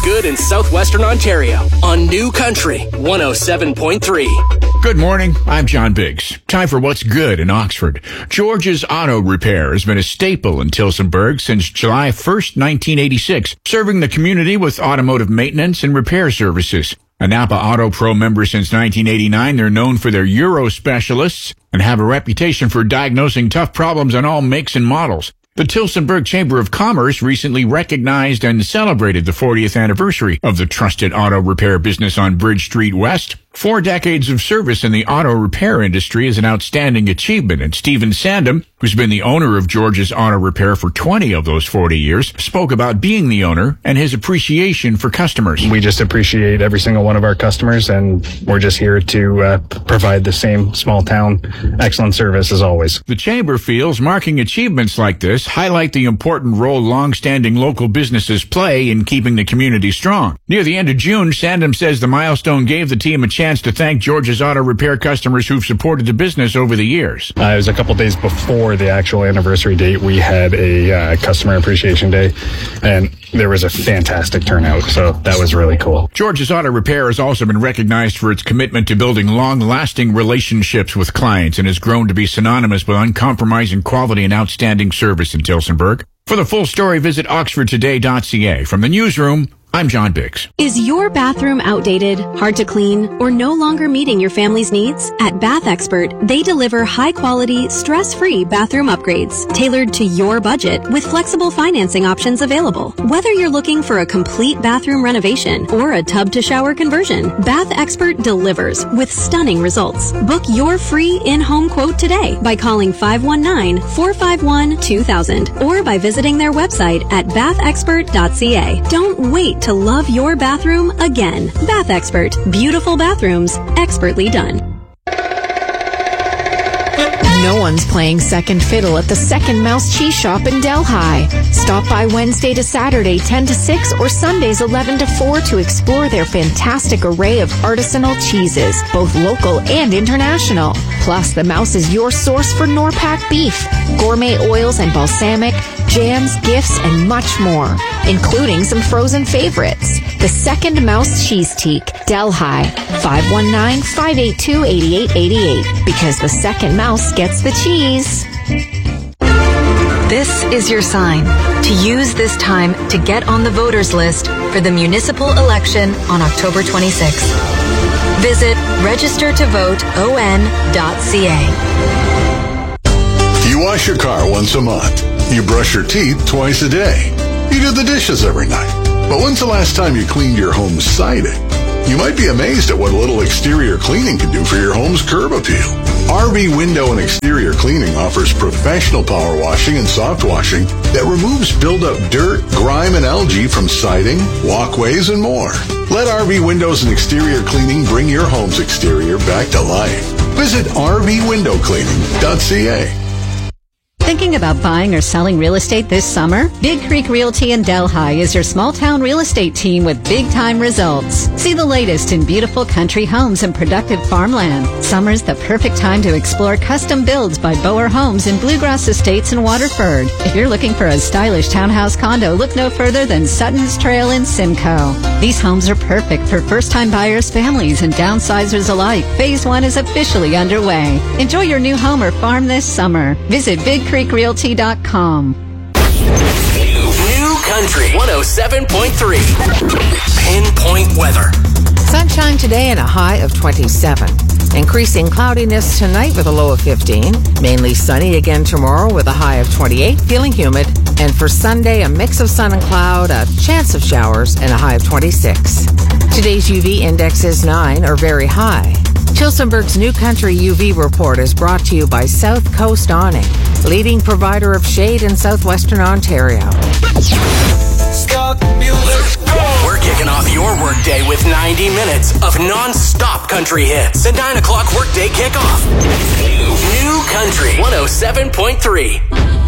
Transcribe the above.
good in southwestern Ontario on New Country 107.3. Good morning. I'm John Biggs. Time for What's Good in Oxford. George's Auto Repair has been a staple in Tillsonburg since July 1st, 1986, serving the community with automotive maintenance and repair services. A Napa Auto Pro member since 1989, they're known for their Euro specialists and have a reputation for diagnosing tough problems on all makes and models. The Tillsonburg Chamber of Commerce recently recognized and celebrated the 40th anniversary of the trusted auto repair business on Bridge Street West. 4 decades of service in the auto repair industry is an outstanding achievement, and Stephen Sandham, who's been the owner of George's Auto Repair for 20 of those 40 years, spoke about being the owner and his appreciation for customers. We just appreciate every single one of our customers, and we're just here to provide the same small town excellent service as always. The Chamber feels marking achievements like this highlight the important role long-standing local businesses play in keeping the community strong. Near the end of June, Sandham says the milestone gave the team a chance to thank George's Auto Repair customers who've supported the business over the years. It was a couple days before the actual anniversary date. We had a customer appreciation day, and there was a fantastic turnout, so that was really cool. George's Auto Repair has also been recognized for its commitment to building long-lasting relationships with clients and has grown to be synonymous with uncompromising quality and outstanding service in Tillsonburg. For the full story, visit oxfordtoday.ca. From the newsroom, I'm John Biggs. Is your bathroom outdated, hard to clean, or no longer meeting your family's needs? At Bath Expert, they deliver high-quality, stress-free bathroom upgrades tailored to your budget with flexible financing options available. Whether you're looking for a complete bathroom renovation or a tub-to-shower conversion, Bath Expert delivers with stunning results. Book your free in-home quote today by calling 519-451-2000 or by visiting their website at bathexpert.ca. Don't wait to love your bathroom again. Bath Expert. Beautiful bathrooms, expertly done. No one's playing second fiddle at the Second Mouse Cheese Shop in Delhi. Stop by Wednesday to Saturday 10 to 6 or Sundays 11 to 4 to explore their fantastic array of artisanal cheeses, both local and international. Plus, the Mouse is your source for Norpac beef, gourmet oils and balsamic, jams, gifts, and much more, including some frozen favorites. The Second Mouse Cheese Teak, Delhi, 519-582-8888, because the Second Mouse gets the cheese. This is your sign to use this time to get on the voters list for the municipal election on October 26th. Visit registertovoteon.ca. You wash your car once a month. You brush your teeth twice a day. You do the dishes every night. But when's the last time you cleaned your home's siding? You might be amazed at what a little exterior cleaning can do for your home's curb appeal. RV Window and Exterior Cleaning offers professional power washing and soft washing that removes buildup dirt, grime, and algae from siding, walkways, and more. Let RV Windows and Exterior Cleaning bring your home's exterior back to life. Visit rvwindowcleaning.ca. Thinking about buying or selling real estate this summer? Big Creek Realty in Delhi is your small-town real estate team with big-time results. See the latest in beautiful country homes and productive farmland. Summer's the perfect time to explore custom builds by Boer Homes in Bluegrass Estates in Waterford. If you're looking for a stylish townhouse condo, look no further than Sutton's Trail in Simcoe. These homes are perfect for first-time buyers, families, and downsizers alike. Phase 1 is officially underway. Enjoy your new home or farm this summer. Visit BigCreekRealty.com. New Country 107.3. Pinpoint weather. Sunshine today and a high of 27. Increasing cloudiness tonight with a low of 15. Mainly sunny again tomorrow with a high of 28, feeling humid. And for Sunday, a mix of sun and cloud, a chance of showers, and a high of 26. Today's UV index is 9, or very high. Tillsonburg's New Country UV report is brought to you by South Coast Awning, leading provider of shade in southwestern Ontario. We're kicking off your workday with 90 minutes of non-stop country hits. At 9 o'clock workday kickoff. New Country 107.3.